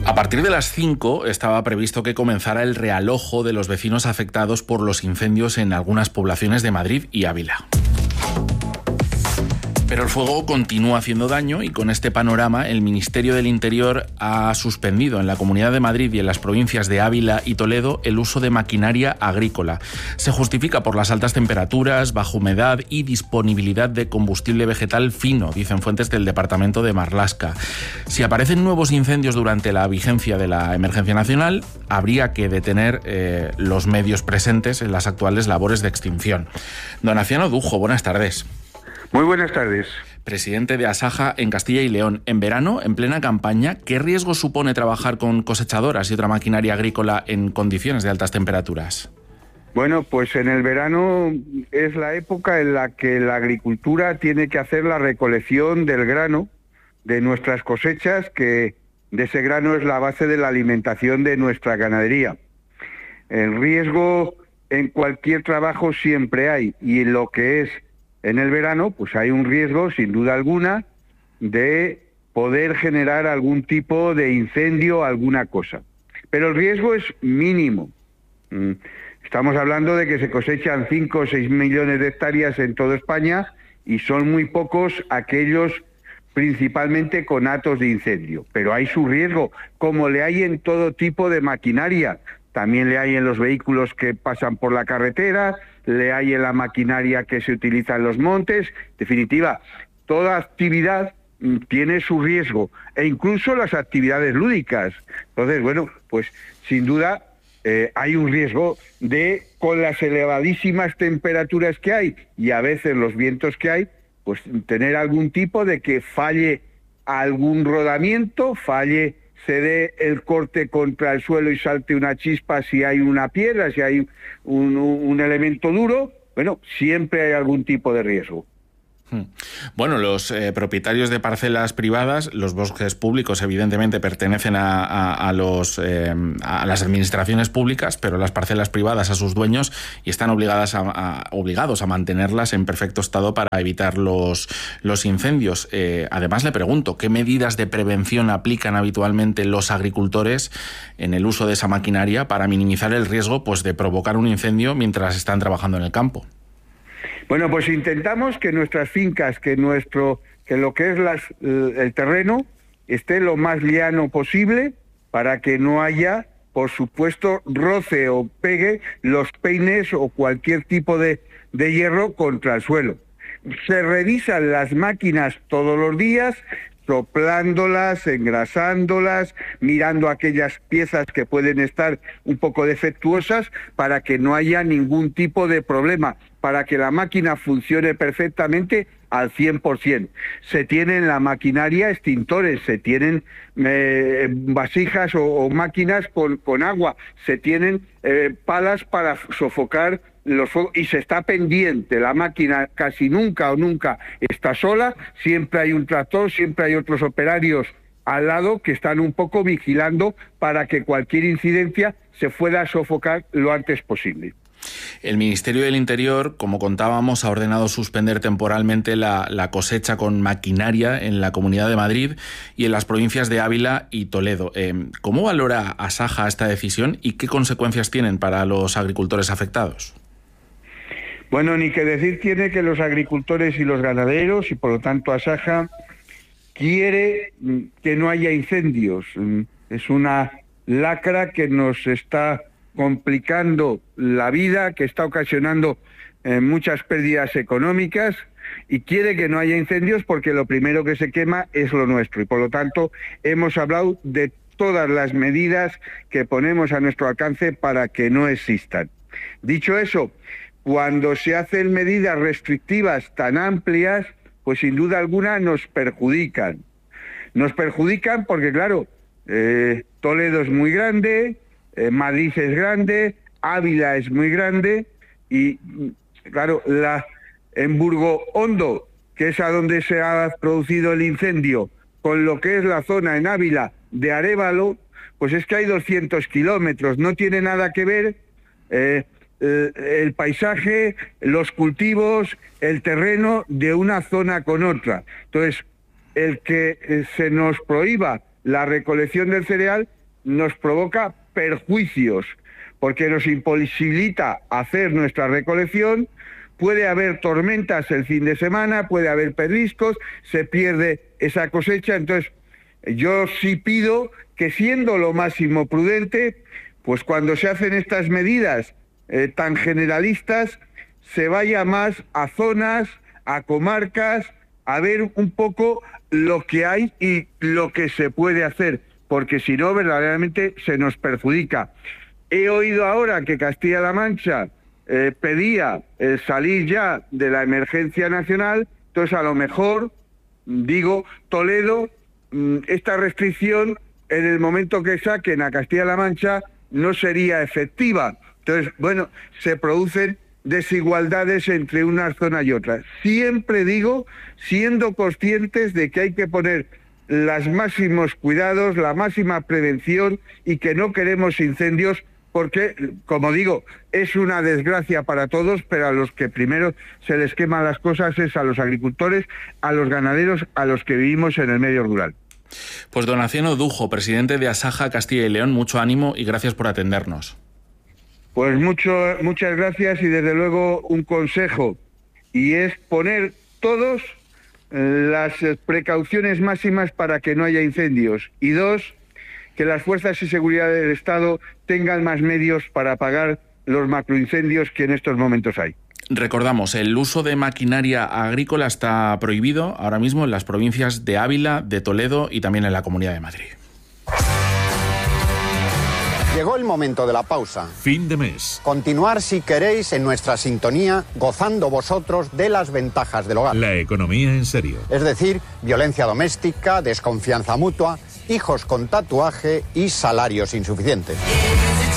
A partir de las 5 estaba previsto que comenzara el realojo de los vecinos afectados por los incendios en algunas poblaciones de Madrid y Ávila. Pero el fuego continúa haciendo daño y con este panorama el Ministerio del Interior ha suspendido en la Comunidad de Madrid y en las provincias de Ávila y Toledo el uso de maquinaria agrícola. Se justifica por las altas temperaturas, baja humedad y disponibilidad de combustible vegetal fino, dicen fuentes del departamento de Marlaska. Si aparecen nuevos incendios durante la vigencia de la emergencia nacional, habría que detener los medios presentes en las actuales labores de extinción. Don Aciano Dujo, buenas tardes. Muy buenas tardes. Presidente de Asaja en Castilla y León. En verano, en plena campaña, ¿qué riesgo supone trabajar con cosechadoras y otra maquinaria agrícola en condiciones de altas temperaturas? Bueno, pues en el verano es la época en la que la agricultura tiene que hacer la recolección del grano, de nuestras cosechas, que de ese grano es la base de la alimentación de nuestra ganadería. El riesgo en cualquier trabajo siempre hay, y en lo que es en el verano, pues hay un riesgo, sin duda alguna, de poder generar algún tipo de incendio, alguna cosa. Pero el riesgo es mínimo. Estamos hablando de que se cosechan 5 o 6 millones de hectáreas en toda España y son muy pocos aquellos principalmente con atos de incendio. Pero hay su riesgo, como le hay en todo tipo de maquinaria. También le hay en los vehículos que pasan por la carretera, le hay en la maquinaria que se utiliza en los montes. En definitiva, toda actividad tiene su riesgo, e incluso las actividades lúdicas. Entonces, bueno, pues sin duda hay un riesgo de, con las elevadísimas temperaturas que hay y a veces los vientos que hay, pues tener algún tipo de que falle algún rodamiento, se dé el corte contra el suelo y salte una chispa si hay una piedra, si hay un elemento duro. Bueno, siempre hay algún tipo de riesgo. Bueno, los propietarios de parcelas privadas, los bosques públicos evidentemente pertenecen a las administraciones públicas, pero las parcelas privadas a sus dueños y están obligados a mantenerlas en perfecto estado para evitar los incendios. Además le pregunto, ¿qué medidas de prevención aplican habitualmente los agricultores en el uso de esa maquinaria para minimizar el riesgo, pues, de provocar un incendio mientras están trabajando en el campo? Bueno, pues intentamos que nuestras fincas, que lo que es el terreno esté lo más llano posible para que no haya, por supuesto, roce o pegue los peines o cualquier tipo de hierro contra el suelo. Se revisan las máquinas todos los días, soplándolas, engrasándolas, mirando aquellas piezas que pueden estar un poco defectuosas para que no haya ningún tipo de problema, para que la máquina funcione perfectamente al 100%. Se tienen la maquinaria extintores, se tienen vasijas o máquinas con agua, se tienen palas para sofocar los fuegos, y se está pendiente. La máquina casi nunca está sola, siempre hay un tractor, siempre hay otros operarios al lado que están un poco vigilando para que cualquier incidencia se pueda sofocar lo antes posible. El Ministerio del Interior, como contábamos, ha ordenado suspender temporalmente la cosecha con maquinaria en la Comunidad de Madrid y en las provincias de Ávila y Toledo. ¿Cómo valora Asaja esta decisión y qué consecuencias tienen para los agricultores afectados? Bueno, ni que decir tiene que los agricultores y los ganaderos, y por lo tanto Asaja, quiere que no haya incendios. Es una lacra que nos está complicando la vida, que está ocasionando muchas pérdidas económicas, y quiere que no haya incendios porque lo primero que se quema es lo nuestro, y por lo tanto hemos hablado de todas las medidas que ponemos a nuestro alcance para que no existan. Dicho eso, cuando se hacen medidas restrictivas tan amplias, pues sin duda alguna nos perjudican. Nos perjudican porque, claro, Toledo es muy grande, Madrid es grande, Ávila es muy grande, y claro, en Burgo Hondo, que es a donde se ha producido el incendio, con lo que es la zona en Ávila de Arévalo, pues es que hay 200 kilómetros, no tiene nada que ver el paisaje, los cultivos, el terreno de una zona con otra. Entonces, el que se nos prohíba la recolección del cereal nos provoca perjuicios, porque nos imposibilita hacer nuestra recolección. Puede haber tormentas el fin de semana, puede haber pedriscos, se pierde esa cosecha. Entonces, yo sí pido que, siendo lo máximo prudente, pues cuando se hacen estas medidas tan generalistas, se vaya más a zonas, a comarcas, a ver un poco lo que hay y lo que se puede hacer, porque si no, verdaderamente se nos perjudica. He oído ahora que Castilla-La Mancha pedía salir ya de la emergencia nacional. Entonces, a lo mejor, digo, Toledo, esta restricción, en el momento que saquen a Castilla-La Mancha, no sería efectiva. Entonces, bueno, se producen desigualdades entre una zona y otra. Siempre digo, siendo conscientes de que hay que poner los máximos cuidados, la máxima prevención, y que no queremos incendios, porque, como digo, es una desgracia para todos, pero a los que primero se les queman las cosas es a los agricultores, a los ganaderos, a los que vivimos en el medio rural. Pues don Anciano Dujo, presidente de Asaja Castilla y León, mucho ánimo y gracias por atendernos. Pues muchas gracias, y desde luego un consejo, y es poner todos las precauciones máximas para que no haya incendios, y dos, que las fuerzas de seguridad del Estado tengan más medios para apagar los macroincendios que en estos momentos hay. Recordamos, el uso de maquinaria agrícola está prohibido ahora mismo en las provincias de Ávila, de Toledo y también en la Comunidad de Madrid. Llegó el momento de la pausa. Fin de mes. Continuar, si queréis, en nuestra sintonía, gozando vosotros de las ventajas del hogar. La economía en serio. Es decir, violencia doméstica, desconfianza mutua, hijos con tatuaje y salarios insuficientes.